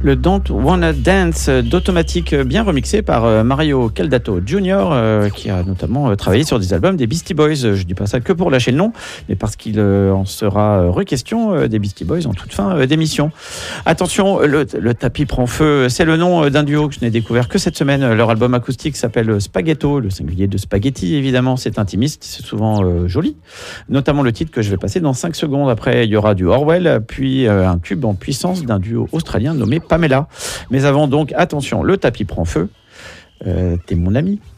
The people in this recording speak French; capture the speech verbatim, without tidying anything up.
Le Don't Wanna Dance d'Automatic, bien remixé par Mario Caldato Junior, euh, qui a notamment euh, travaillé sur des albums des Beastie Boys. Je ne dis pas ça que pour lâcher le nom, mais parce qu'il euh, en sera re-question euh, des Beastie Boys en toute fin euh, d'émission. Attention, le, le tapis prend feu. C'est le nom d'un duo que je n'ai découvert que cette semaine. Leur album acoustique s'appelle Spaghetto, le singulier de spaghetti évidemment. C'est intimiste, c'est souvent euh, joli. Notamment le titre que je vais passer dans cinq secondes. Après, il y aura du Orwell, puis euh, un tube en puissance d'un duo australien nommé Pamela. Mais avant donc, attention, le tapis prend feu. Euh, t'es mon ami.